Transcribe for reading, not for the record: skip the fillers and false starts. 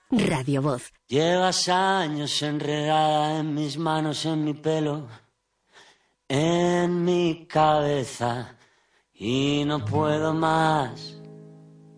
Radio Voz. Llevas años enredada en mis manos, en mi pelo, en mi cabeza, y no puedo más.